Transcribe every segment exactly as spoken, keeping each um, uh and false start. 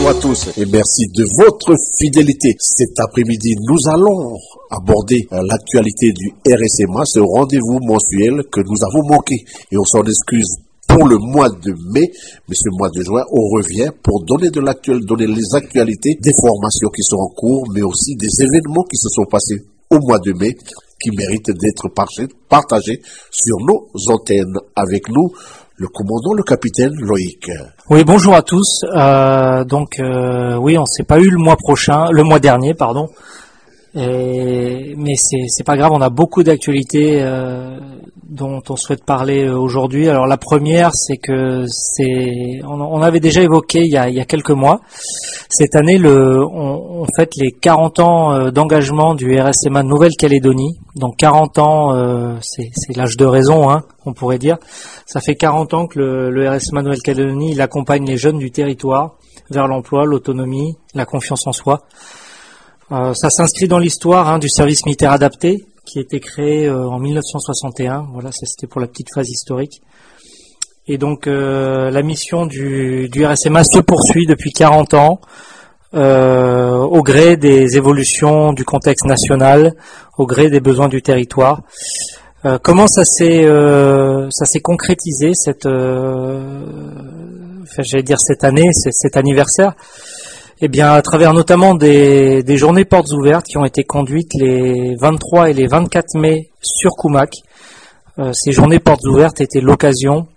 bonjour à tous et merci de votre fidélité. Cet après-midi, nous allons aborder l'actualité du R S M A, ce rendez-vous mensuel que nous avons manqué et on s'en excuse pour le mois de mai, mais ce mois de juin, on revient pour donner de l'actuel, donner les actualités des formations qui sont en cours, mais aussi des événements qui se sont passés au mois de mai qui méritent d'être partagés sur nos antennes. Avec nous, le commandant, le capitaine Loïc. Oui, bonjour à tous. Euh, donc, euh, oui, on s'est pas eu le mois prochain, le mois dernier, pardon. Et, mais c'est c'est pas grave, on a beaucoup d'actualités euh, dont on souhaite parler aujourd'hui. Alors la première, c'est que c'est on, on avait déjà évoqué il y a il y a quelques mois. Cette année, le on, on fête les quarante ans d'engagement du R S M A Nouvelle-Calédonie. Donc quarante ans, euh, c'est c'est l'âge de raison, hein, on pourrait dire. Ça fait quarante ans que le, le R S M A Nouvelle-Calédonie, il accompagne les jeunes du territoire vers l'emploi, l'autonomie, la confiance en soi. Euh, ça s'inscrit dans l'histoire hein, du service militaire adapté qui a été créé euh, en mille neuf cent soixante et un. Voilà, ça c'était pour la petite phase historique. Et donc euh, la mission du, du R S M A se poursuit depuis quarante ans euh, au gré des évolutions du contexte national, au gré des besoins du territoire. Euh, comment ça s'est euh, ça s'est concrétisé cette euh, enfin, j'allais dire cette année, cet anniversaire? Eh bien, à travers notamment des, des journées portes ouvertes qui ont été conduites les vingt-trois et les vingt-quatre mai sur Koumak. Euh, ces journées portes ouvertes étaient l'occasion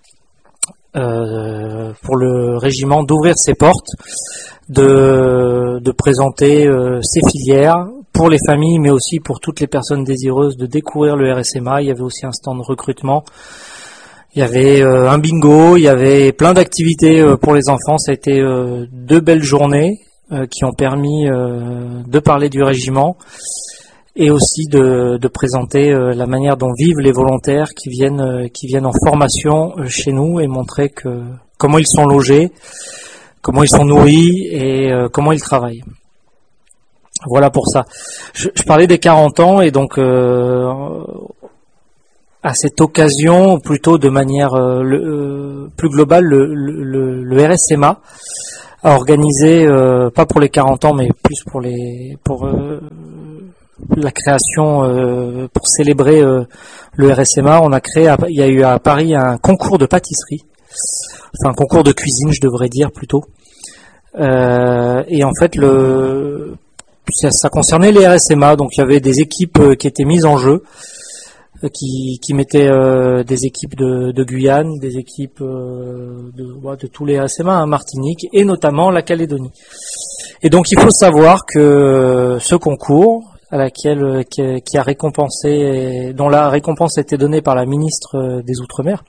euh, pour le régiment d'ouvrir ses portes, de, de présenter euh, ses filières pour les familles, mais aussi pour toutes les personnes désireuses de découvrir le R S M A. Il y avait aussi un stand de recrutement. Il y avait euh, un bingo, il y avait plein d'activités euh, pour les enfants. Ça a été euh, deux belles journées euh, qui ont permis euh, de parler du régiment et aussi de, de présenter euh, la manière dont vivent les volontaires qui viennent euh, qui viennent en formation euh, chez nous et montrer que comment ils sont logés, comment ils sont nourris et euh, comment ils travaillent. Voilà pour ça. Je, je parlais des quarante ans et donc euh, à cette occasion, plutôt de manière euh, le, euh, plus globale, le, le, le R S M A a organisé, euh, pas pour les quarante ans, mais plus pour les pour euh, la création, euh, pour célébrer euh, le R S M A. On a créé, à, il y a eu à Paris un concours de pâtisserie, enfin un concours de cuisine, je devrais dire plutôt. Euh, et en fait, le ça, ça concernait les R S M A, donc il y avait des équipes qui étaient mises en jeu. qui, qui mettait euh, des équipes de, de Guyane, des équipes euh, de, ouais, de tous les R S M A, hein, Martinique et notamment la Calédonie. Et donc il faut savoir que ce concours, à laquelle qui, qui a récompensé, dont la récompense a été donnée par la ministre des Outre-mer,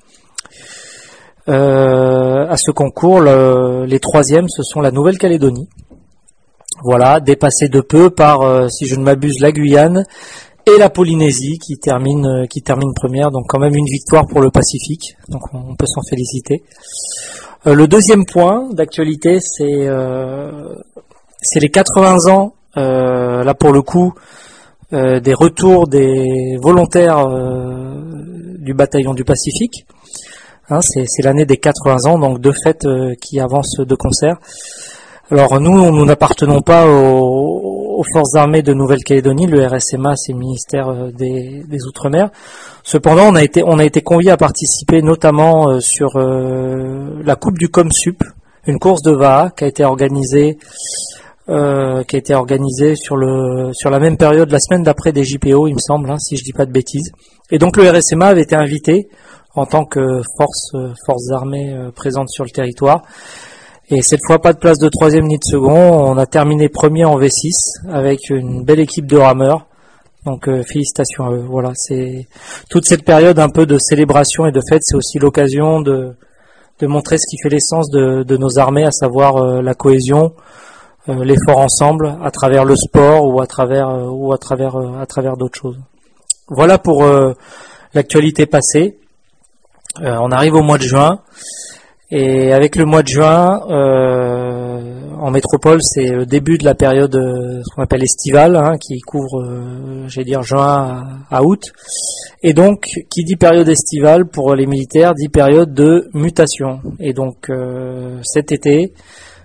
euh, à ce concours, le, les troisièmes, ce sont la Nouvelle-Calédonie. Voilà, dépassé de peu par, euh, si je ne m'abuse, la Guyane et la Polynésie qui termine qui termine première, donc quand même une victoire pour le Pacifique, donc on peut s'en féliciter. Euh, le deuxième point d'actualité, c'est euh, c'est les quatre-vingts ans, euh, là pour le coup, euh, des retours des volontaires euh, du bataillon du Pacifique. Hein, c'est c'est l'année des quatre-vingts ans, donc deux fêtes euh, qui avancent de concert. Alors nous, nous n'appartenons pas aux, aux forces armées de Nouvelle-Calédonie. Le R S M A, c'est le ministère des, des Outre-mer. Cependant, on a été, on a été conviés à participer notamment euh, sur euh, la Coupe du ComSup, une course de V A A qui a été organisée, euh, qui a été organisée sur le, sur la même période, la semaine d'après des J P O, il me semble, hein, si je dis pas de bêtises. Et donc le R S M A avait été invité en tant que force, euh, forces armées euh, présentes sur le territoire. Et cette fois, pas de place de troisième ni de second. On a terminé premier en V six avec une belle équipe de rameurs. Donc euh, félicitations à eux. Voilà, c'est toute cette période un peu de célébration et de fête, c'est aussi l'occasion de de montrer ce qui fait l'essence de, de nos armées, à savoir euh, la cohésion, euh, l'effort ensemble, à travers le sport ou à travers euh, ou à travers euh, à travers d'autres choses. Voilà pour euh, l'actualité passée. Euh, on arrive au mois de juin. Et avec le mois de juin, euh, en métropole, c'est le début de la période, euh, ce qu'on appelle estivale, hein, qui couvre, euh, j'allais dire, juin à, à août. Et donc, qui dit période estivale pour les militaires, dit période de mutation. Et donc, euh, cet été,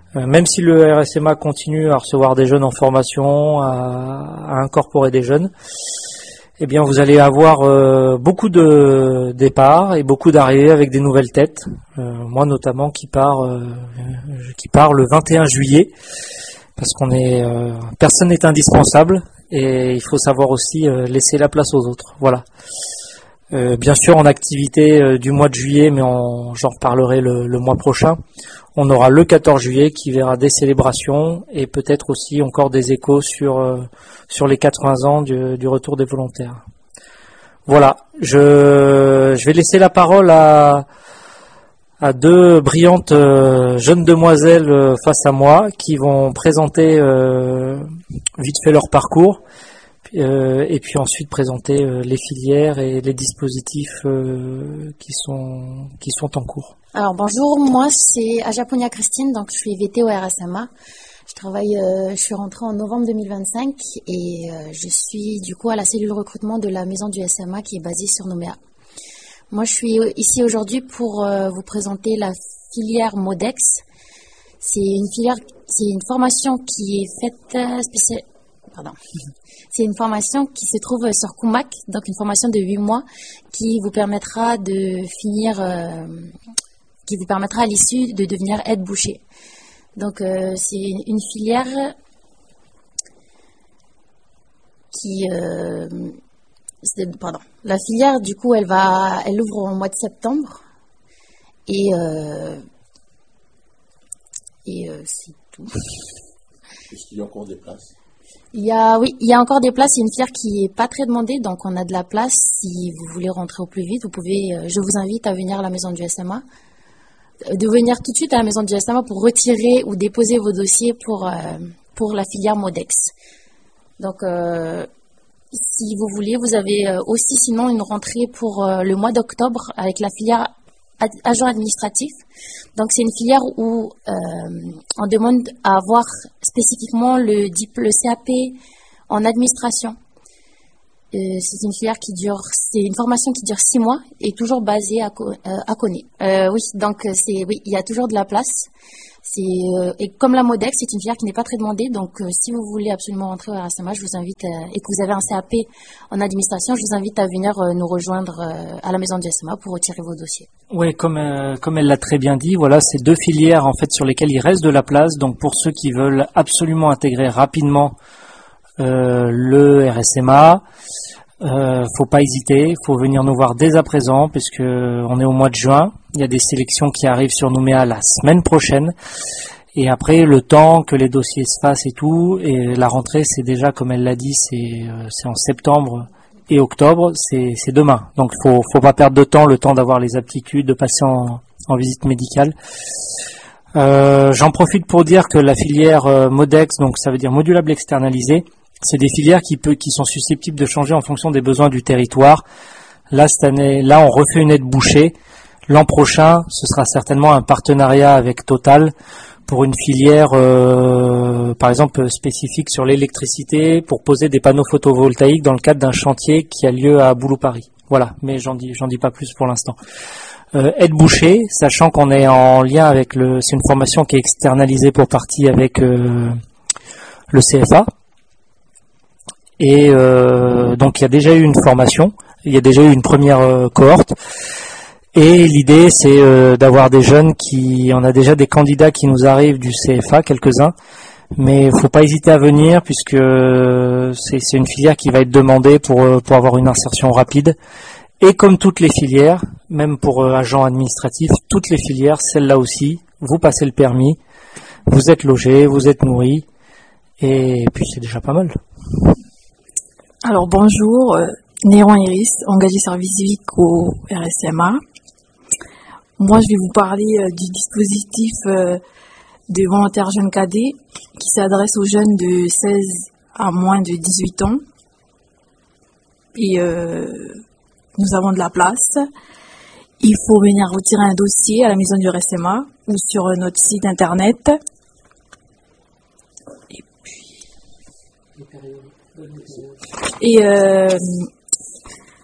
Euh, même si le R S M A continue à recevoir des jeunes en formation, à, à incorporer des jeunes, eh bien vous allez avoir euh, beaucoup de départs et beaucoup d'arrivées avec des nouvelles têtes. Euh, moi notamment qui part, euh, qui part le vingt et un juillet, parce qu'on est, euh, personne n'est indispensable et il faut savoir aussi euh, laisser la place aux autres. Voilà. Euh, bien sûr en activité euh, du mois de juillet, mais on, j'en reparlerai le, le mois prochain. On aura le quatorze juillet qui verra des célébrations et peut-être aussi encore des échos sur euh, sur les quatre-vingts ans du, du retour des volontaires. Voilà, je, je vais laisser la parole à, à deux brillantes euh, jeunes demoiselles euh, face à moi qui vont présenter euh, vite fait leur parcours. Euh, et puis ensuite présenter euh, les filières et les dispositifs euh, qui sont qui sont en cours. Alors bonjour, moi c'est Ajaponia Christine, donc je suis V T au R S M A. Je travaille, euh, je suis rentrée en novembre deux mille vingt-cinq et euh, je suis du coup à la cellule recrutement de la maison du S M A qui est basée sur Nouméa. Moi je suis ici aujourd'hui pour euh, vous présenter la filière Modex. C'est une filière, c'est une formation qui est faite euh, spéciale. Pardon. C'est une formation qui se trouve sur Koumak, donc une formation de huit mois qui vous permettra de finir, euh, qui vous permettra à l'issue de devenir aide-boucher. Donc euh, c'est une filière qui, euh, pardon, la filière du coup elle va, elle ouvre au mois de septembre et euh, et euh, c'est tout. Est-ce qu'il y a encore des places? Il y a, oui, il y a encore des places. C'est une filière qui est pas très demandée, donc on a de la place. Si vous voulez rentrer au plus vite, vous pouvez. Euh, je vous invite à venir à la maison du S M A, de venir tout de suite à la maison du S M A pour retirer ou déposer vos dossiers pour euh, pour la filière Modex. Donc, euh, si vous voulez, vous avez aussi sinon une rentrée pour euh, le mois d'octobre avec la filière ad- agent administratif. Donc, c'est une filière où euh, on demande à avoir spécifiquement le, le C A P en administration. Euh, c'est une filière qui dure, c'est une formation qui dure six mois et toujours basée à, euh, à Koné. Euh, oui, donc c'est, oui, il y a toujours de la place. C'est, euh, et comme la Modex, c'est une filière qui n'est pas très demandée. Donc, euh, si vous voulez absolument rentrer au R S M A, je vous invite, euh, et que vous avez un C A P en administration, je vous invite à venir euh, nous rejoindre euh, à la maison du S M A pour retirer vos dossiers. Oui, comme euh, comme elle l'a très bien dit, voilà, c'est deux filières en fait sur lesquelles il reste de la place. Donc, pour ceux qui veulent absolument intégrer rapidement euh, le R S M A, euh, faut pas hésiter, faut venir nous voir dès à présent puisque on est au mois de juin. Il y a des sélections qui arrivent sur Nouméa la semaine prochaine. Et après, le temps que les dossiers se fassent et tout, et la rentrée, c'est déjà, comme elle l'a dit, c'est euh, c'est en septembre et octobre, c'est c'est demain. Donc, faut faut pas perdre de temps, le temps d'avoir les aptitudes, de passer en, en visite médicale. Euh, j'en profite pour dire que la filière euh, Modex, donc ça veut dire modulable externalisé, c'est des filières qui peut, qui sont susceptibles de changer en fonction des besoins du territoire. Là, cette année, là, on refait une aide bouchée. L'an prochain, ce sera certainement un partenariat avec Total pour une filière, euh, par exemple, spécifique sur l'électricité pour poser des panneaux photovoltaïques dans le cadre d'un chantier qui a lieu à Boulou-Paris. Voilà, mais j'en dis, j'en dis pas plus pour l'instant. Euh, aide bouchée, sachant qu'on est en lien avec le, c'est une formation qui est externalisée pour partie avec euh, le C F A. Et euh, donc il y a déjà eu une formation, il y a déjà eu une première euh, cohorte. Et l'idée c'est euh, d'avoir des jeunes qui, on a déjà des candidats qui nous arrivent du C F A, quelques-uns, mais il faut pas hésiter à venir puisque c'est, c'est une filière qui va être demandée pour pour avoir une insertion rapide. Et comme toutes les filières, même pour euh, agents administratifs, toutes les filières, celle-là aussi, vous passez le permis, vous êtes logé, vous êtes nourri, et puis c'est déjà pas mal. Alors bonjour, euh, Néron Iris, engagé service civique au R S M A. Moi je vais vous parler euh, du dispositif euh, de volontaires jeunes cadets qui s'adresse aux jeunes de seize à moins de dix-huit ans. Et euh, nous avons de la place. Il faut venir retirer un dossier à la maison du R S M A ou sur euh, notre site internet. Et puis... Et euh,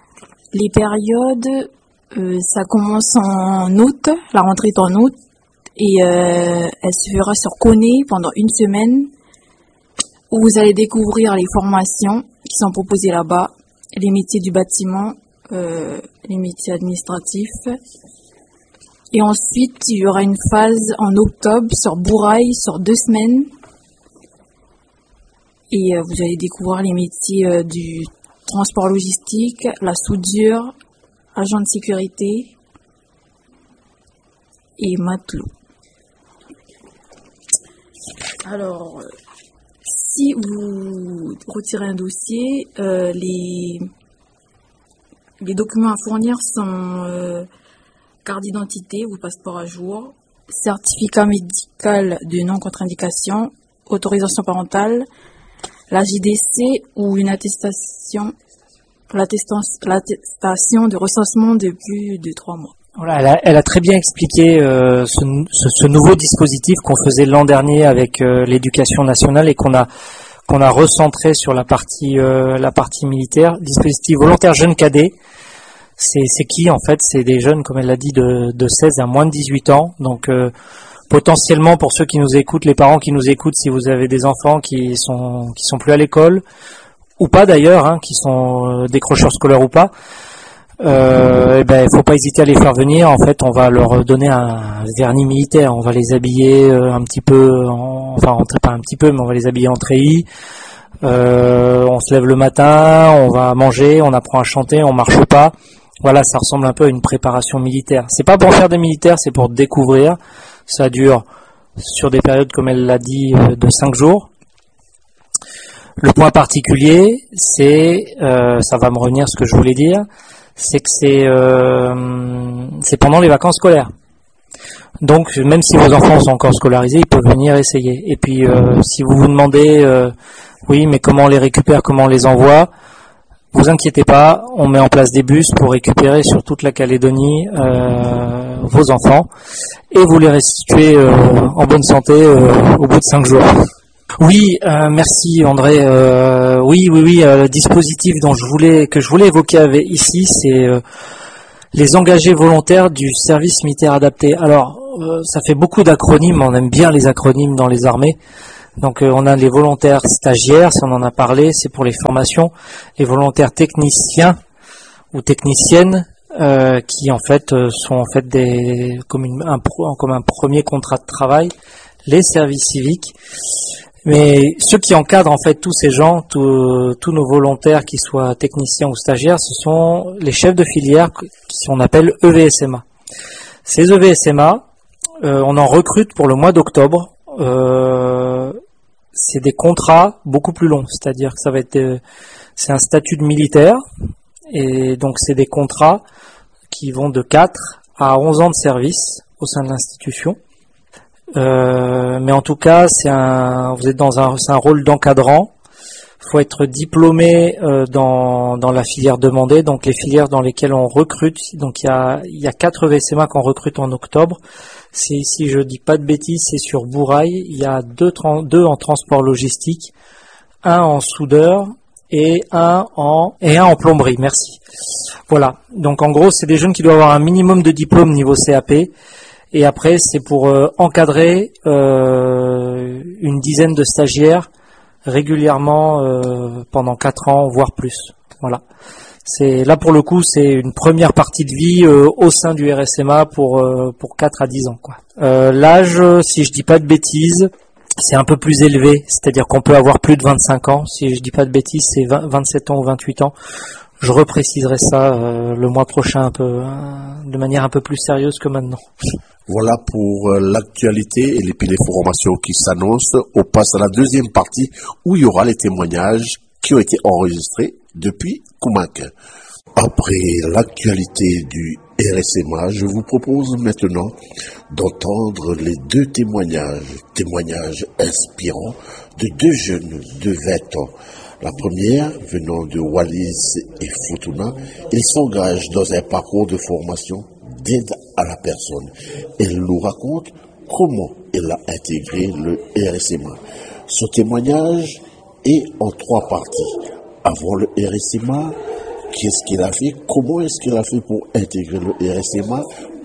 les périodes, euh, ça commence en août, la rentrée est en août, Et euh, elle se fera sur Coné pendant une semaine, où vous allez découvrir les formations qui sont proposées là-bas, les métiers du bâtiment, euh, les métiers administratifs. Et ensuite, il y aura une phase en octobre sur Bourail, sur deux semaines. Et euh, vous allez découvrir les métiers euh, du transport logistique, la soudure, agent de sécurité et matelot. Alors, si vous retirez un dossier, euh, les, les documents à fournir sont euh, carte d'identité ou passeport à jour, certificat médical de non-contre-indication, autorisation parentale, la J D C ou une attestation, l'attestation de recensement de plus de trois mois. Voilà, elle a, elle a très bien expliqué euh, ce, ce, ce nouveau dispositif qu'on faisait l'an dernier avec euh, l'éducation nationale et qu'on a qu'on a recentré sur la partie euh, la partie militaire. Dispositif volontaire jeune cadet. C'est, c'est qui en fait? C'est des jeunes, comme elle l'a dit, de, de seize à moins de dix-huit ans. Donc euh, potentiellement pour ceux qui nous écoutent, les parents qui nous écoutent, si vous avez des enfants qui sont qui sont plus à l'école ou pas d'ailleurs, hein, qui sont euh, décrocheurs scolaires ou pas, euh, eh ben il faut pas hésiter à les faire venir. En fait, on va leur donner un vernis militaire. On va les habiller euh, un petit peu, en, enfin pas un petit peu, mais on va les habiller en treillis. Euh, on se lève le matin, on va manger, on apprend à chanter, on marche pas. Voilà, ça ressemble un peu à une préparation militaire. C'est pas pour faire des militaires, c'est pour découvrir. Ça dure sur des périodes, comme elle l'a dit, de cinq jours. Le point particulier, c'est, euh, ça va me revenir à ce que je voulais dire, c'est que c'est, euh, c'est pendant les vacances scolaires. Donc, même si vos enfants sont encore scolarisés, ils peuvent venir essayer. Et puis, euh, si vous vous demandez, euh, oui, mais comment on les récupère, comment on les envoie, vous inquiétez pas, on met en place des bus pour récupérer sur toute la Calédonie euh, vos enfants et vous les restituez euh, en bonne santé euh, au bout de cinq jours. Oui, euh, merci André. Euh, oui, oui, oui. Euh, le dispositif dont je voulais que je voulais évoquer avec, ici, c'est euh, les engagés volontaires du service militaire adapté. Alors, euh, ça fait beaucoup d'acronymes. On aime bien les acronymes dans les armées. Donc euh, on a les volontaires stagiaires, si on en a parlé, c'est pour les formations, les volontaires techniciens ou techniciennes euh, qui en fait euh, sont en fait des comme, une, un, comme un premier contrat de travail, les services civiques. Mais ceux qui encadrent en fait tous ces gens, tous, tous nos volontaires, qui soient techniciens ou stagiaires, ce sont les chefs de filière qui on appelle E V S M A. Ces E V S M A, euh, on en recrute pour le mois d'octobre. Euh, c'est des contrats beaucoup plus longs, c'est-à-dire que ça va être, euh, c'est un statut de militaire, et donc c'est des contrats qui vont de quatre à onze ans de service au sein de l'institution. Euh, mais en tout cas, c'est un, vous êtes dans un, c'est un rôle d'encadrant. Il faut être diplômé euh, dans, dans la filière demandée, donc les filières dans lesquelles on recrute. Donc il y a, il y a quatre E V S M A qu'on recrute en octobre. C'est, si je dis pas de bêtises, c'est sur Bourail. Il y a deux, deux en transport logistique, un en soudeur et un en et un en plomberie. Merci. Voilà. Donc en gros, c'est des jeunes qui doivent avoir un minimum de diplôme niveau C A P. Et après, c'est pour euh, encadrer euh, une dizaine de stagiaires régulièrement euh, pendant quatre ans, voire plus. Voilà. C'est là pour le coup, c'est une première partie de vie euh, au sein du R S M A pour euh, pour quatre à dix ans, quoi. Euh, l'âge, si je dis pas de bêtises, c'est un peu plus élevé, c'est-à-dire qu'on peut avoir plus de vingt-cinq ans. Si je dis pas de bêtises, c'est vingt, vingt-sept ans ou vingt-huit ans. Je repréciserai ça euh, le mois prochain un peu, hein, de manière un peu plus sérieuse que maintenant. Voilà pour euh, l'actualité et puis les formations qui s'annoncent. On passe à la deuxième partie où il y aura les témoignages qui ont été enregistrés depuis Koumak. Après l'actualité du R S M A, je vous propose maintenant d'entendre les deux témoignages, témoignages inspirants de deux jeunes de vingt ans. La première, venant de Wallis et Futuna, ils s'engagent dans un parcours de formation d'aide à la personne. Elle nous raconte comment elle a intégré le R S M A. Ce témoignage est en trois parties. Avant le R S M A, qu'est-ce qu'il a fait? Comment est-ce qu'il a fait pour intégrer le R S M A?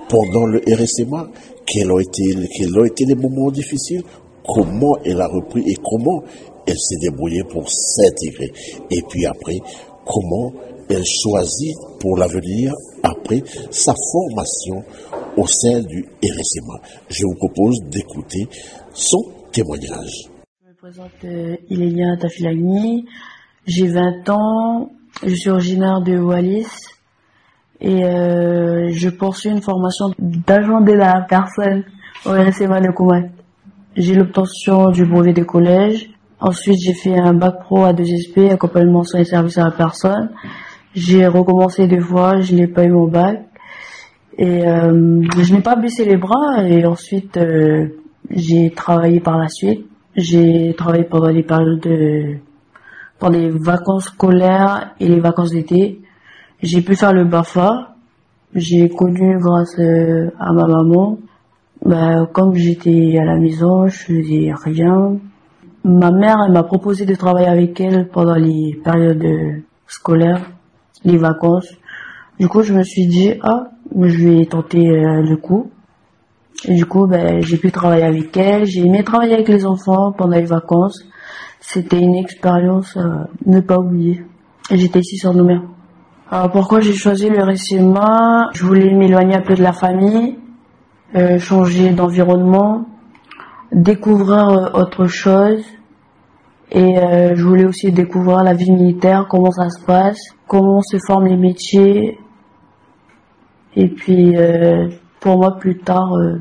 pendant le R S M A, quels ont été, quels ont été les moments difficiles, comment elle a repris et comment elle s'est débrouillée pour s'intégrer. Et puis après, comment elle choisit pour l'avenir après sa formation au sein du R S M A. Je vous propose d'écouter son témoignage. Je me présente euh, Ilénia Tafilagni, j'ai vingt ans, je suis originaire de Wallis et euh, je poursuis une formation d'agent de la personne au R S M A de Koumat. J'ai l'obtention du brevet de collège. Ensuite, j'ai fait un bac pro à deux S P, accompagnement soins et services à la personne. J'ai recommencé deux fois, je n'ai pas eu mon bac. Et euh, je n'ai pas baissé les bras et ensuite euh, j'ai travaillé par la suite. J'ai travaillé pendant les périodes de, pendant les vacances scolaires et les vacances d'été. J'ai pu faire le B A F A. J'ai connu grâce euh, à ma maman. Bah, comme j'étais à la maison, je faisais rien. Ma mère, elle m'a proposé de travailler avec elle pendant les périodes scolaires, les vacances. Du coup, je me suis dit, ah, je vais tenter euh, le coup. Et du coup, ben, j'ai pu travailler avec elle. J'ai aimé travailler avec les enfants pendant les vacances. C'était une expérience à ne pas oublier. Et j'étais ici sur Nouméa. Alors, pourquoi j'ai choisi le R S M A? Je voulais m'éloigner un peu de la famille, euh, changer d'environnement, découvrir euh, autre chose. Et euh, je voulais aussi découvrir la vie militaire, comment ça se passe, comment se forment les métiers. Et puis, euh, pour moi, plus tard, euh,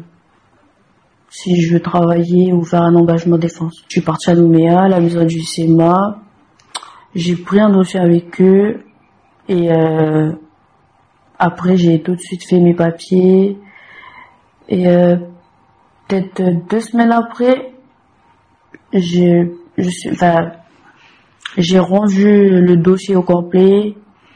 si je veux travailler ou faire un engagement défense. Je suis partie à Nouméa, à la maison du S E M A. J'ai pris un dossier avec eux. Et euh, après, j'ai tout de suite fait mes papiers. Et euh, peut-être deux semaines après, j'ai, je suis, enfin, j'ai rendu le dossier au complet.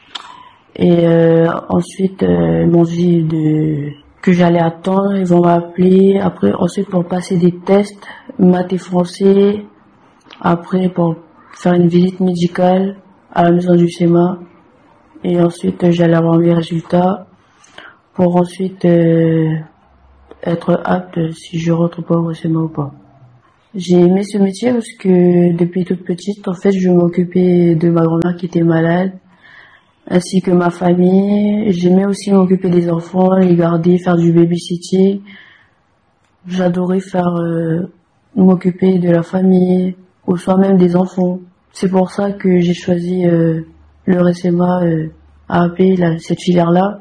Et euh, ensuite, euh, ils m'ont dit de, que j'allais attendre, ils vont m'appeler. Après, ensuite pour passer des tests, maths et français. Après pour faire une visite médicale à la maison du S E M A. Et ensuite, j'allais avoir mes résultats pour ensuite euh, être apte si je rentre pas au S E M A ou pas. J'ai aimé ce métier parce que depuis toute petite, en fait, je m'occupais de ma grand-mère qui était malade, ainsi que ma famille. J'aimais aussi m'occuper des enfants, les garder, faire du babysitting. J'adorais faire euh, m'occuper de la famille, ou soit même des enfants. C'est pour ça que j'ai choisi euh, le R S M A euh, à A P, là, cette filière-là.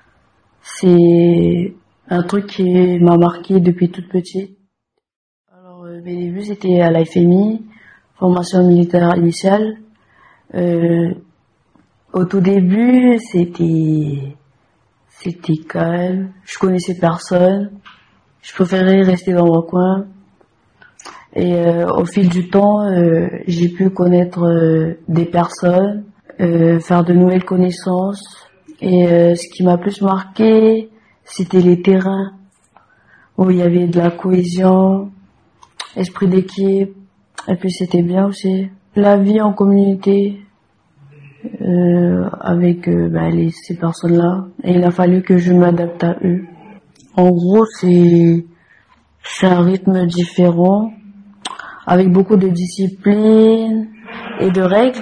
C'est un truc qui m'a marqué depuis toute petite. Alors, euh, mes débuts, c'était à la F M I, formation militaire initiale. Euh, au tout début, c'était, c'était calme. Je connaissais personne. Je préférais rester dans mon coin. Et euh, au fil du temps, euh, j'ai pu connaître euh, des personnes, euh, faire de nouvelles connaissances. Et euh, ce qui m'a plus marqué, c'était les terrains où il y avait de la cohésion, esprit d'équipe. Et puis c'était bien aussi la vie en communauté euh, avec euh, bah, les, ces personnes-là. Et il a fallu que je m'adapte à eux. En gros, c'est c'est un rythme différent, avec beaucoup de discipline et de règles.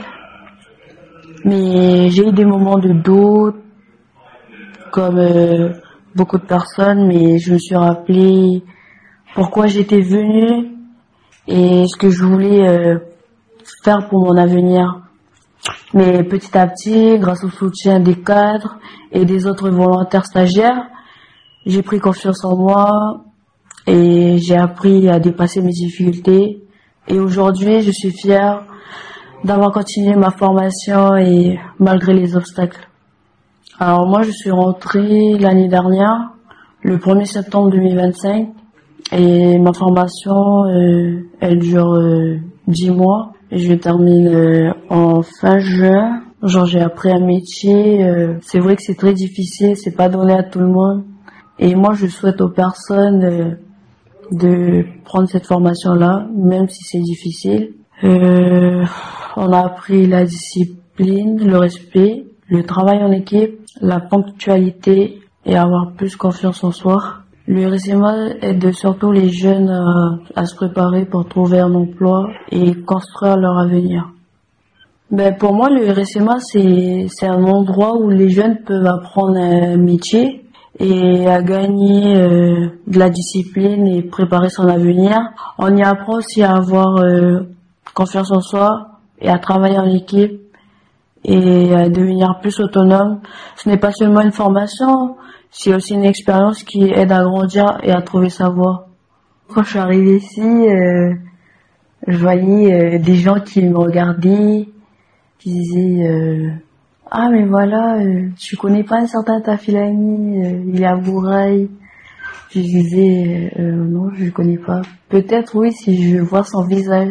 Mais j'ai eu des moments de doute, comme euh, beaucoup de personnes, mais je me suis rappelé pourquoi j'étais venue et ce que je voulais euh, faire pour mon avenir. Mais petit à petit, grâce au soutien des cadres et des autres volontaires stagiaires, j'ai pris confiance en moi et j'ai appris à dépasser mes difficultés. Et aujourd'hui, je suis fière d'avoir continué ma formation et malgré les obstacles. Alors moi, je suis rentrée l'année dernière, le premier septembre deux mille vingt-cinq, et ma formation, euh, elle dure euh, dix mois, et je termine euh, en fin juin. Genre, j'ai appris un métier, euh, c'est vrai que c'est très difficile, c'est pas donné à tout le monde, et moi, je souhaite aux personnes euh, de prendre cette formation-là, même si c'est difficile. Euh, on a appris la discipline, le respect, le travail en équipe, la ponctualité, et avoir plus confiance en soi. Le R S M A aide surtout les jeunes à, à se préparer pour trouver un emploi et construire leur avenir. Ben, pour moi, le R S M A, c'est, c'est un endroit où les jeunes peuvent apprendre un métier et à gagner euh, de la discipline et préparer son avenir. On y apprend aussi à avoir euh, confiance en soi et à travailler en équipe et à devenir plus autonome. Ce n'est pas seulement une formation, c'est aussi une expérience qui aide à grandir et à trouver sa voie. Quand je suis arrivée ici, euh, je voyais euh, des gens qui me regardaient, qui disaient euh, ah mais voilà, euh, tu connais pas un certain Tafilani, euh, il est à Bourail. Je disais euh, non, je le connais pas. Peut-être oui si je vois son visage.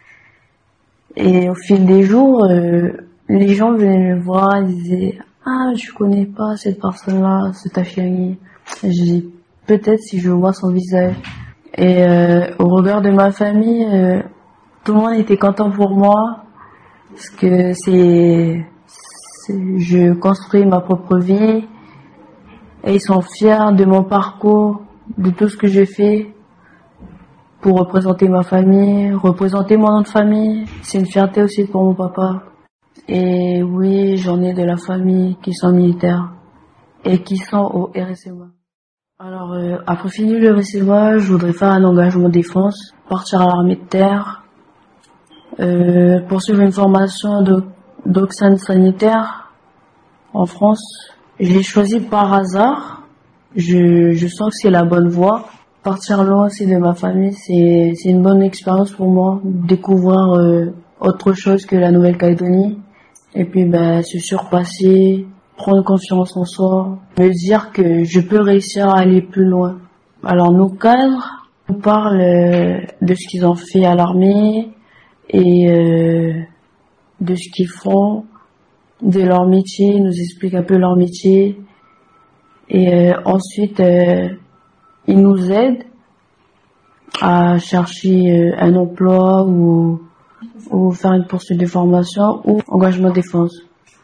Et au fil des jours, euh, les gens venaient me voir, ils disaient ah je connais pas cette personne-là, ce Tafilani. Je dis peut-être si je vois son visage. Et euh, au regard de ma famille, euh, tout le monde était content pour moi parce que c'est je construis ma propre vie et ils sont fiers de mon parcours, de tout ce que j'ai fait pour représenter ma famille, représenter mon nom de famille. C'est une fierté aussi pour mon papa. Et oui, j'en ai de la famille qui sont militaires et qui sont au R S M A. Alors, euh, après finir le R S M A, je voudrais faire un engagement de défense, partir à l'armée de terre, euh, poursuivre une formation de d'Oxane sanitaire en France. Je l'ai choisi par hasard. Je, je sens que c'est la bonne voie. Partir loin aussi de ma famille, c'est, c'est une bonne expérience pour moi. Découvrir euh, autre chose que la Nouvelle-Calédonie. Et puis ben, se surpasser, prendre confiance en soi, me dire que je peux réussir à aller plus loin. Alors nos cadres nous parlent euh, de ce qu'ils ont fait à l'armée et euh, de ce qu'ils font, de leur métier, ils nous expliquent un peu leur métier. Et euh, ensuite, euh, ils nous aident à chercher euh, un emploi ou, ou faire une poursuite de formation ou engagement défense.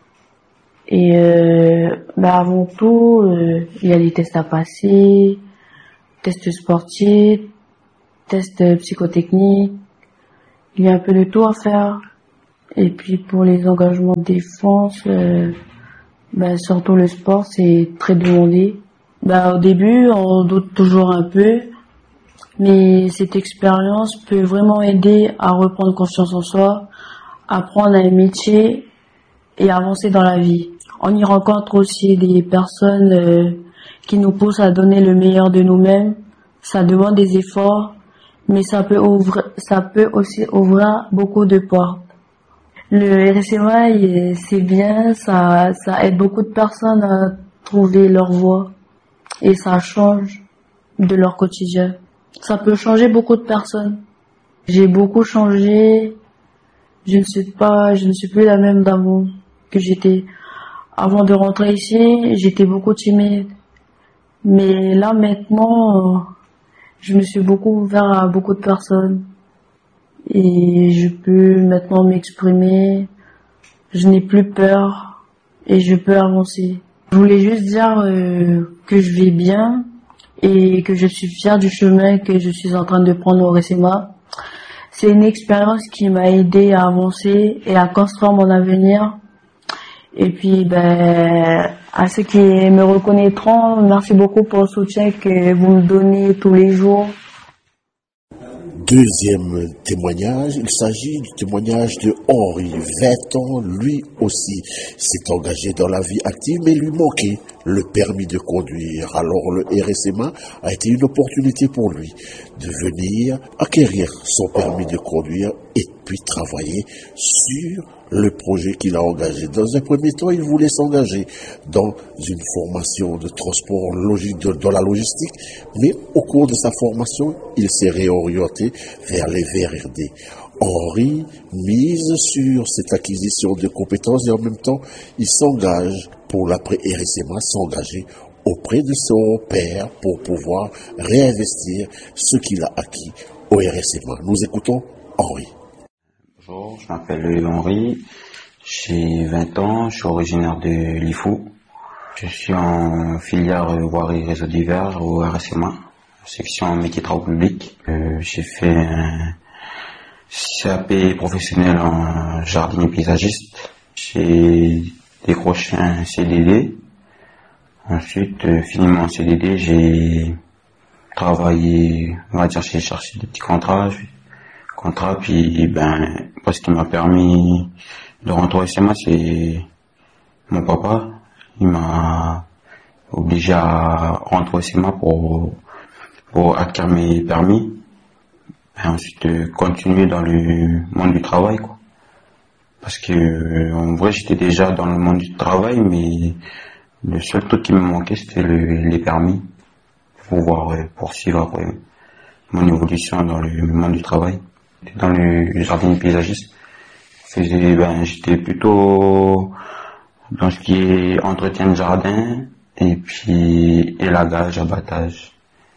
Et euh, bah avant tout, euh, il y a les tests à passer, tests sportifs, tests psychotechniques, il y a un peu de tout à faire. Et puis pour les engagements de défense, euh, bah, surtout le sport, c'est très demandé. Bah, au début, on doute toujours un peu, mais cette expérience peut vraiment aider à reprendre confiance en soi, apprendre un métier et avancer dans la vie. On y rencontre aussi des personnes euh, qui nous poussent à donner le meilleur de nous-mêmes. Ça demande des efforts, mais ça peut ouvrir, ça peut aussi ouvrir beaucoup de portes. Le R S M A, c'est bien, ça, ça aide beaucoup de personnes à trouver leur voie et ça change de leur quotidien. Ça peut changer beaucoup de personnes. J'ai beaucoup changé. Je ne suis pas, je ne suis plus la même d'avant que j'étais. Avant de rentrer ici, j'étais beaucoup timide. Mais là, maintenant, je me suis beaucoup ouvert à beaucoup de personnes. Et je peux maintenant m'exprimer, je n'ai plus peur et je peux avancer. Je voulais juste dire euh, que je vais bien et que je suis fière du chemin que je suis en train de prendre au R S M A. C'est une expérience qui m'a aidé à avancer et à construire mon avenir. Et puis, ben, à ceux qui me reconnaîtront, merci beaucoup pour le soutien que vous me donnez tous les jours. Deuxième témoignage, il s'agit du témoignage de Henri, vingt ans, lui aussi s'est engagé dans la vie active, mais lui manquait le permis de conduire. Alors le R S M A a été une opportunité pour lui de venir acquérir son permis de conduire et puis travailler sur le projet qu'il a engagé. Dans un premier temps, il voulait s'engager dans une formation de transport logique, de, dans la logistique, mais au cours de sa formation, il s'est réorienté vers les V R R D. Henri mise sur cette acquisition de compétences et en même temps, il s'engage pour l'après-R S M A, s'engager auprès de son père pour pouvoir réinvestir ce qu'il a acquis au R S M A. Nous écoutons Henri. Bonjour, je m'appelle Henri, j'ai vingt ans, je suis originaire de Lifou. Je suis en filière euh, voirie réseau divers au R S M A, section métier travaux publics. Euh, j'ai fait un C A P professionnel en jardinier paysagiste. J'ai décroché un C D D. Ensuite, euh, fini mon C D D, j'ai travaillé, on va dire, j'ai cherché des petits contrats, contrats, puis ben, ce qui m'a permis de rentrer au S M A, c'est mon papa. Il m'a obligé à rentrer au S M A pour, pour acquérir mes permis. Et ensuite, euh, continuer dans le monde du travail, quoi. Parce que, euh, en vrai, j'étais déjà dans le monde du travail, mais le seul truc qui me manquait, c'était le, les permis. Pour pouvoir euh, poursuivre euh, mon évolution dans le monde du travail. Dans le jardin paysagiste, faisais, ben, j'étais plutôt dans ce qui est entretien de jardin, et puis élagage, abattage.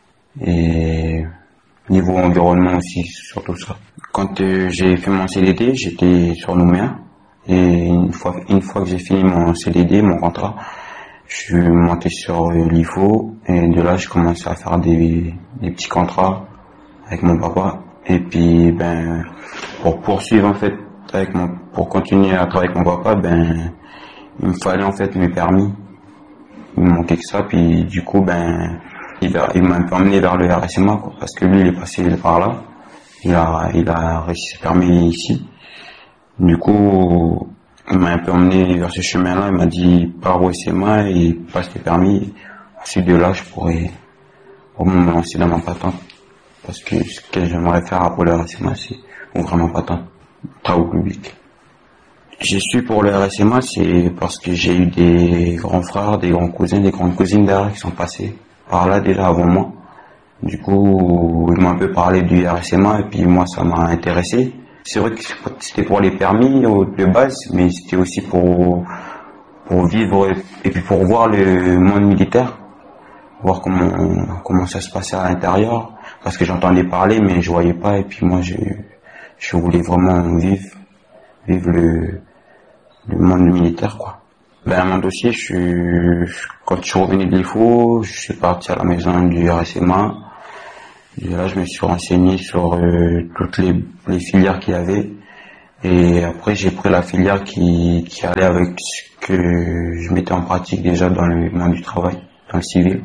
Et niveau environnement aussi, surtout ça. Quand euh, j'ai fait mon C D D, j'étais sur Nouméa. Et une fois, une fois que j'ai fini mon C D D, mon contrat, je suis monté sur euh, l'I F O. Et de là, je commençais à faire des, des petits contrats avec mon papa. Et puis, ben, pour poursuivre en fait, avec mon, pour continuer à travailler avec mon papa, ben, il me fallait en fait mes permis. Il me manquait que ça. Puis du coup, ben, il, il m'a un peu emmené vers le R S M A, quoi, parce que lui, il est passé par là. Il a, il a réussi ses permis ici. Du coup, il m'a un peu emmené vers ce chemin-là. Il m'a dit, pars au S M A et passe tes permis. Ensuite de là, je pourrais vraiment me lancer dans ma patente. Parce que ce que j'aimerais faire pour le R S M A, c'est ouvrir ma patente, travaux publics. J'ai su pour le R S M A, c'est parce que j'ai eu des grands frères, des grands cousins, des grandes cousines derrière qui sont passés par là déjà avant moi. Du coup, ils m'ont un peu parlé du R S M A et puis moi, ça m'a intéressé. C'est vrai que c'était pour les permis de base, mais c'était aussi pour, pour vivre et puis pour voir le monde militaire, voir comment, comment ça se passait à l'intérieur. Parce que j'entendais parler, mais je voyais pas, et puis moi, je, je voulais vraiment vivre, vivre le, le monde militaire, quoi. Ben, mon dossier, je suis, quand je suis revenu de l'I F O, je suis parti à la maison du R S M A. Et là, je me suis renseigné sur euh, toutes les, les filières qu'il y avait. Et après, j'ai pris la filière qui, qui allait avec ce que je mettais en pratique déjà dans le monde du travail, dans le civil.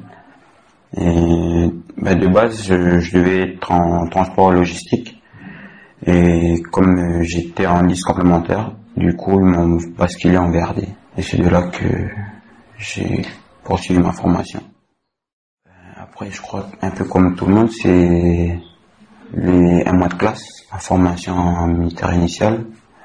Et ben, de base, je, je devais être en transport logistique. Et comme euh, j'étais en liste complémentaire, du coup, ils m'ont basculé en V R D. Et c'est de là que j'ai poursuivi ma formation. Après, je crois, un peu comme tout le monde, c'est les un mois de classe, la formation militaire initiale.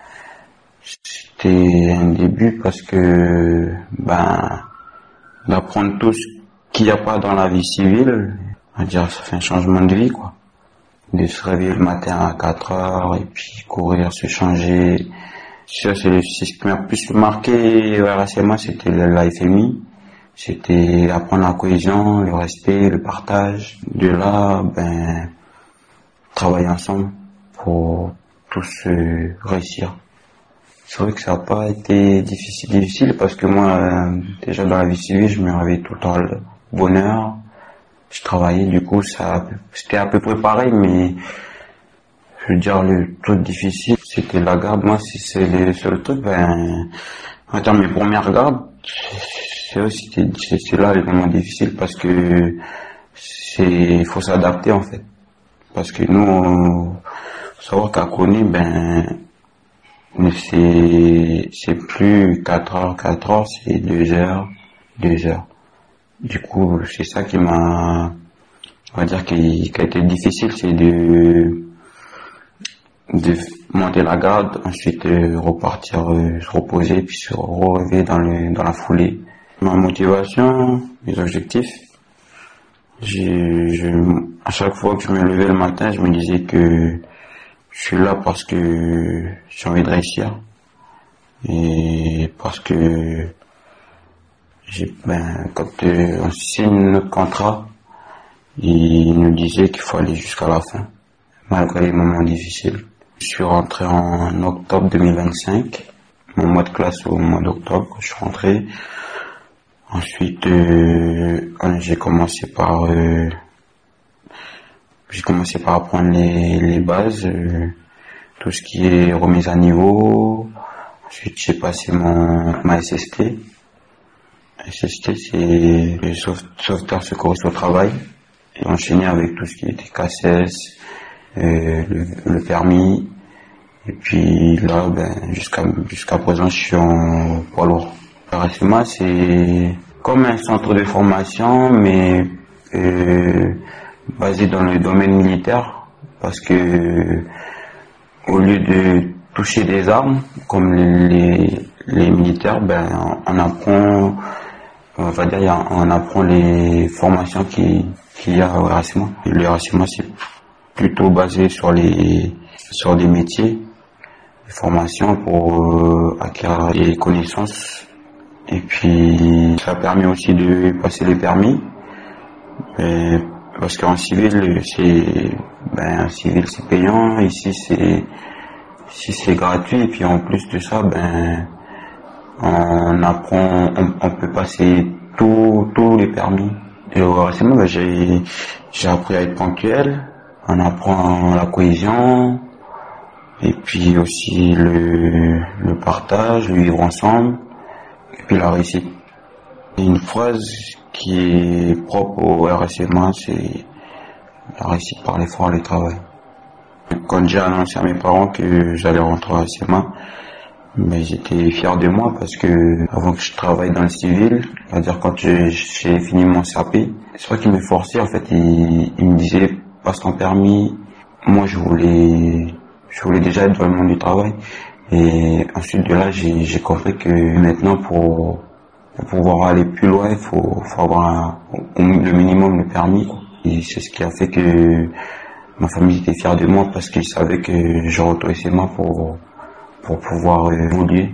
C'était un début parce que, ben, d'apprendre tout ce qu'il n'y a pas dans la vie civile, on va dire, ça fait un changement de vie, quoi. De se réveiller le matin à quatre heures et puis courir, se changer. Ça, c'est ce qui m'a plus marqué au R S M A, c'était la F M I. C'était apprendre la cohésion, le respect, le partage. De là, ben, travailler ensemble pour tous euh, réussir. C'est vrai que ça n'a pas été difficile, difficile parce que moi, euh, déjà dans la vie civile, je me réveillais tout le temps le bonheur. Je travaillais, du coup, ça, c'était à peu près pareil, mais je veux dire, le truc difficile, c'était la garde. Moi, si c'est le seul truc, ben, on va dire mes premières gardes, c'est c'était, c'est là les moments difficiles parce que c'est, il faut s'adapter en fait. Parce que nous, on, faut savoir qu'à Kony, ben, c'est, c'est plus quatre heures, quatre heures, c'est deux heures, deux heures. Du coup, c'est ça qui m'a, on va dire, qui, qui a été difficile, c'est de, de monter la garde, ensuite euh, repartir, euh, se reposer, puis se relever dans le, dans la foulée. Ma motivation, mes objectifs, j'ai, je, à chaque fois que je me levais le matin, je me disais que je suis là parce que j'ai envie de réussir et parce que j'ai, ben, quand euh, on signe notre contrat, il nous disait qu'il faut aller jusqu'à la fin, malgré les moments difficiles. Je suis rentré en octobre deux mille vingt-cinq, mon mois de classe au mois d'octobre, je suis rentré. Ensuite, euh, j'ai commencé par euh, j'ai commencé par apprendre les, les bases, euh, tout ce qui est remise à niveau. Ensuite, j'ai passé mon ma S S T. S S T, c'est le sauveteur secouriste au travail. Et enchaîné avec tout ce qui était K S S, euh, le, le permis. Et puis là, ben, jusqu'à jusqu'à présent, je suis en poids lourd. R S M A, c'est comme un centre de formation, mais euh, basé dans le domaine militaire, parce que au lieu de toucher des armes, comme les, les militaires, ben, on apprend, on va dire, on apprend les formations qui qu'il y a au R S M A. Et le R S M A, c'est plutôt basé sur les sur des métiers, des formations pour euh, acquérir des connaissances. Et puis, ça permet aussi de passer les permis. Et parce qu'en civil, c'est, ben, en civil, c'est payant. Ici, c'est, ici, c'est gratuit. Et puis, en plus de ça, ben, on apprend, on, on peut passer tous, tous les permis. Et au R S M A, ben, j'ai, j'ai appris à être ponctuel. On apprend la cohésion. Et puis aussi le, le partage, le vivre ensemble. Et puis la réussite. Une phrase qui est propre au R S M A, c'est la réussite par l'effort et le travail. Quand j'ai annoncé à mes parents que j'allais rentrer au R S M A, mais j'étais fier de moi parce que avant que je travaille dans le civil, c'est-à-dire quand j'ai fini mon C A P, c'est pas qu'il me forçait, en fait, il, il me disait passe ton permis. Moi je voulais, je voulais déjà être dans le monde du travail. Et ensuite de là, j'ai, j'ai compris que maintenant, pour, pour pouvoir aller plus loin, il faut, faut avoir un, le minimum de permis. Et c'est ce qui a fait que ma famille était fière de moi parce qu'ils savaient que je rentrais au R S M A pour, pour pouvoir évoluer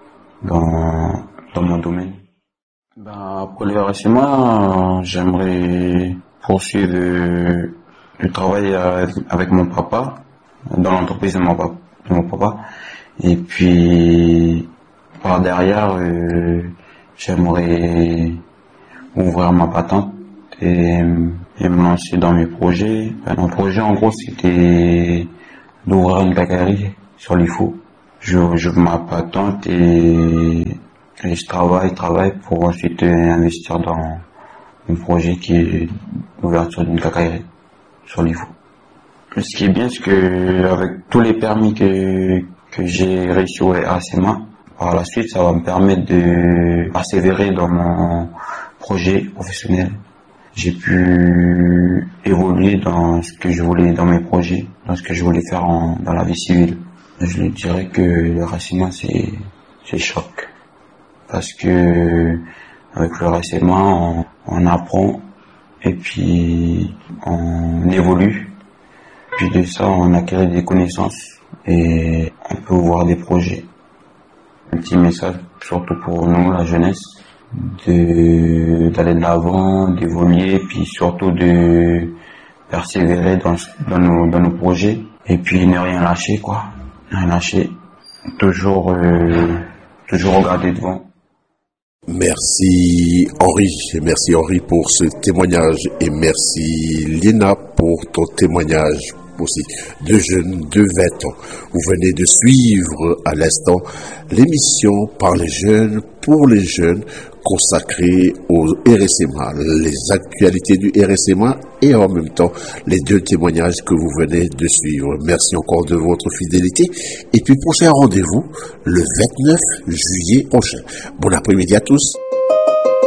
dans, dans mon domaine. Ben, pour le R S M A, j'aimerais poursuivre le, le travail avec mon papa, dans l'entreprise de mon papa. De mon papa. Et puis, par derrière, euh, j'aimerais ouvrir ma patente et, et me lancer dans mes projets. Ben, mon projet, en gros, c'était d'ouvrir une quincaillerie sur l'I F O. Je j'ouvre ma patente et, et je travaille, travaille pour ensuite investir dans un projet qui est l'ouverture d'une quincaillerie sur l'I F O. Ce qui est bien, c'est que avec tous les permis que que j'ai réussi au R S M A, par la suite, ça va me permettre de persévérer dans mon projet professionnel. J'ai pu évoluer dans ce que je voulais, dans mes projets, dans ce que je voulais faire en, dans la vie civile. Je dirais que le R S M A, c'est, c'est choc. Parce que, avec le R S M A, on, on apprend, et puis, on évolue. Puis de ça, on acquiert des connaissances et on peut voir des projets. Un petit message, surtout pour nous, la jeunesse, de, d'aller de l'avant, d'évoluer, puis surtout de persévérer dans, dans, nos, dans nos projets. Et puis ne rien lâcher, quoi. Ne rien lâcher. Toujours, euh, toujours regarder devant. Merci Henri, merci Henri pour ce témoignage et merci Lina pour ton témoignage aussi. Deux jeunes de vingt ans. Vous venez de suivre à l'instant l'émission par les jeunes, pour les jeunes, consacrée au R S M A, les actualités du R S M A et en même temps les deux témoignages que vous venez de suivre. Merci encore de votre fidélité et puis prochain rendez-vous le vingt-neuf juillet prochain. Bon après-midi à tous.